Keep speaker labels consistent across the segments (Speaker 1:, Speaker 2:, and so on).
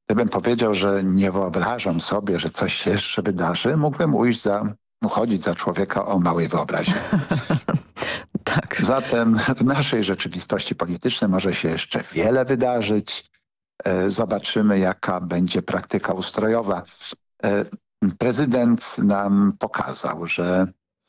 Speaker 1: Gdybym powiedział, że nie wyobrażam sobie, że coś się jeszcze wydarzy, mógłbym uchodzić za człowieka o małej wyobraźni.
Speaker 2: Tak.
Speaker 1: Zatem w naszej rzeczywistości politycznej może się jeszcze wiele wydarzyć. Zobaczymy, jaka będzie praktyka ustrojowa. Prezydent nam pokazał, że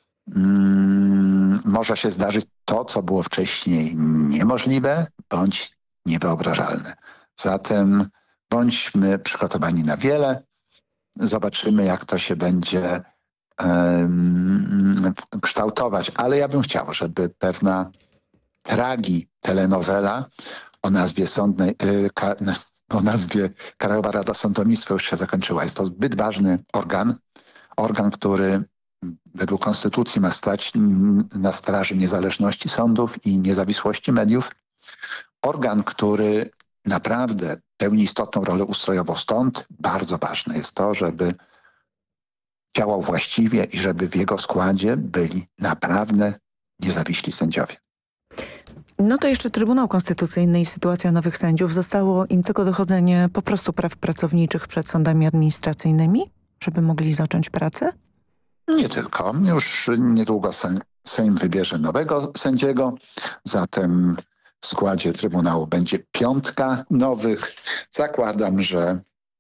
Speaker 1: może się zdarzyć to, co było wcześniej niemożliwe bądź niewyobrażalne. Zatem bądźmy przygotowani na wiele. Zobaczymy, jak to się będzie kształtować. Ale ja bym chciał, żeby pewna telenowela o nazwie Krajowa Rada Sądownictwa już się zakończyła. Jest to zbyt ważny organ, który według konstytucji ma stać na straży niezależności sądów i niezawisłości mediów. Organ, który naprawdę pełni istotną rolę ustrojową. Stąd bardzo ważne jest to, żeby działał właściwie i żeby w jego składzie byli naprawdę niezawiśli sędziowie.
Speaker 2: No to jeszcze Trybunał Konstytucyjny i sytuacja nowych sędziów. Zostało im tylko dochodzenie po prostu praw pracowniczych przed sądami administracyjnymi, żeby mogli zacząć pracę?
Speaker 1: Nie tylko. Już niedługo Sejm wybierze nowego sędziego, zatem w składzie Trybunału będzie 5 nowych. Zakładam, że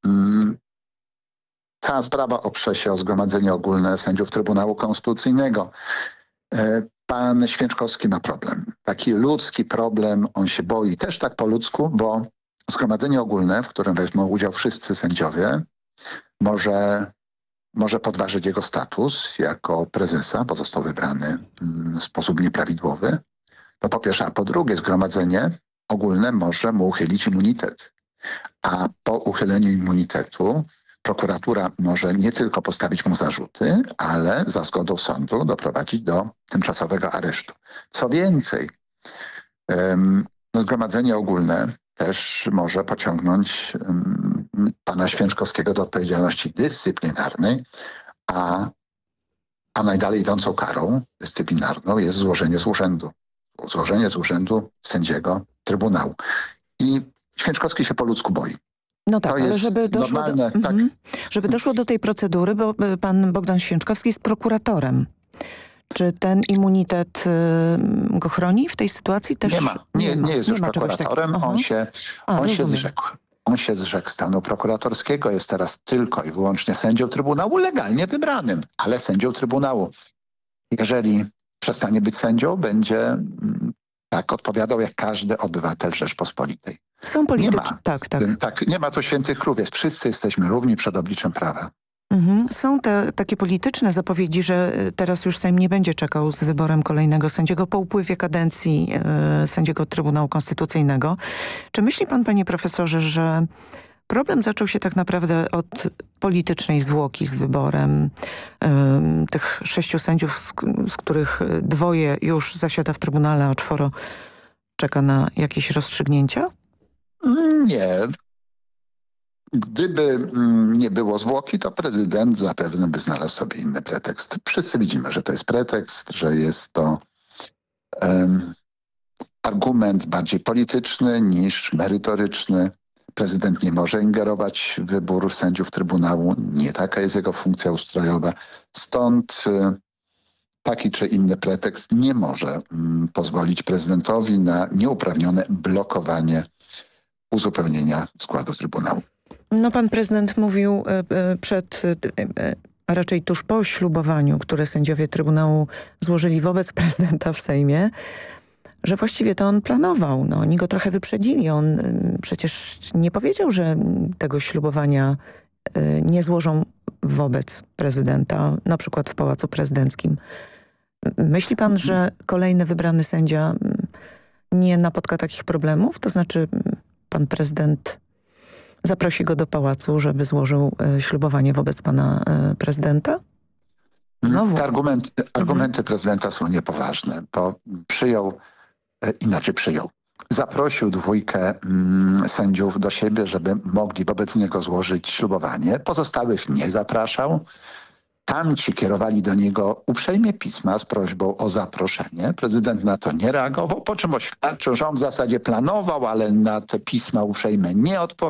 Speaker 1: cała sprawa oprze się o Zgromadzenie Ogólne Sędziów Trybunału Konstytucyjnego. Pan Święczkowski ma problem. Taki ludzki problem, on się boi też tak po ludzku, bo Zgromadzenie Ogólne, w którym wezmą udział wszyscy sędziowie, może podważyć jego status jako prezesa, bo został wybrany w sposób nieprawidłowy. To po pierwsze, a po drugie Zgromadzenie Ogólne może mu uchylić immunitet. A po uchyleniu immunitetu prokuratura może nie tylko postawić mu zarzuty, ale za zgodą sądu doprowadzić do tymczasowego aresztu. Co więcej, Zgromadzenie Ogólne też może pociągnąć pana Święczkowskiego do odpowiedzialności dyscyplinarnej, a najdalej idącą karą dyscyplinarną jest złożenie z urzędu sędziego Trybunału. I Święczkowski się po ludzku boi.
Speaker 2: No tak,
Speaker 1: to
Speaker 2: ale żeby doszło do tej procedury, bo pan Bogdan Święczkowski jest prokuratorem. Czy ten immunitet go chroni w tej sytuacji? Też
Speaker 1: nie jest już prokuratorem. On się zrzekł stanu prokuratorskiego. Jest teraz tylko i wyłącznie sędzią Trybunału, legalnie wybranym, ale sędzią Trybunału. Jeżeli przestanie być sędzią, będzie tak odpowiadał jak każdy obywatel Rzeczpospolitej.
Speaker 2: Są polityczni. Tak.
Speaker 1: Nie ma tu świętych królów. Wszyscy jesteśmy równi przed obliczem prawa.
Speaker 2: Są takie polityczne zapowiedzi, że teraz już Sejm nie będzie czekał z wyborem kolejnego sędziego po upływie kadencji sędziego Trybunału Konstytucyjnego. Czy myśli pan, panie profesorze, że problem zaczął się tak naprawdę od politycznej zwłoki z wyborem tych 6 sędziów, z których 2 już zasiada w Trybunale, a 4 czeka na jakieś rozstrzygnięcia?
Speaker 1: Nie. Gdyby nie było zwłoki, to prezydent zapewne by znalazł sobie inny pretekst. Wszyscy widzimy, że to jest pretekst, że jest to argument bardziej polityczny niż merytoryczny. Prezydent nie może ingerować w wybór sędziów Trybunału. Nie taka jest jego funkcja ustrojowa. Stąd taki czy inny pretekst nie może pozwolić prezydentowi na nieuprawnione blokowanie uzupełnienia składu Trybunału.
Speaker 2: No pan prezydent mówił a raczej tuż po ślubowaniu, które sędziowie Trybunału złożyli wobec prezydenta w Sejmie, że właściwie to on planował. No, oni go trochę wyprzedzili. On przecież nie powiedział, że tego ślubowania nie złożą wobec prezydenta, na przykład w Pałacu Prezydenckim. Myśli pan, że kolejny wybrany sędzia nie napotka takich problemów? To znaczy pan prezydent zaprosi go do pałacu, żeby złożył ślubowanie wobec pana prezydenta? Znowu.
Speaker 1: Te argumenty prezydenta są niepoważne, bo zaprosił 2 sędziów do siebie, żeby mogli wobec niego złożyć ślubowanie. Pozostałych nie zapraszał. Tamci kierowali do niego uprzejmie pisma z prośbą o zaproszenie. Prezydent na to nie reagował, po czym oświadczył, że on w zasadzie planował, ale na te pisma uprzejme nie odpowiedział.